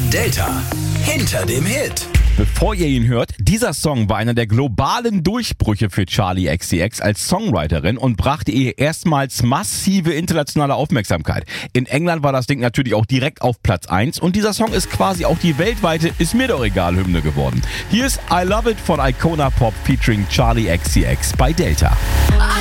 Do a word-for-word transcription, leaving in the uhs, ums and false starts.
Delta hinter dem Hit. Bevor ihr ihn hört, dieser Song war einer der globalen Durchbrüche für Charli X C X als Songwriterin und brachte ihr erstmals massive internationale Aufmerksamkeit. In England war das Ding natürlich auch direkt auf Platz eins und dieser Song ist quasi auch die weltweite Ist mir doch egal Hymne geworden. Hier ist I Love It von Icona Pop featuring Charli X C X bei Delta.